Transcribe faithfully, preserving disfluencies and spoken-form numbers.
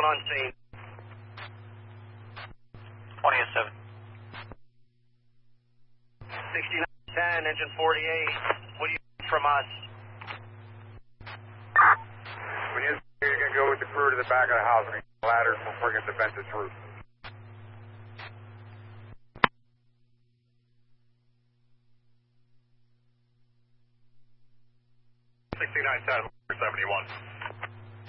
on scene. twenty and seven. sixty-nine ten, engine forty-eight. What do you need from us? When you're going to go with the crew to the back of the house and get the ladders for friggin' the Ventus roof. sixty-nine ten, seventy-one.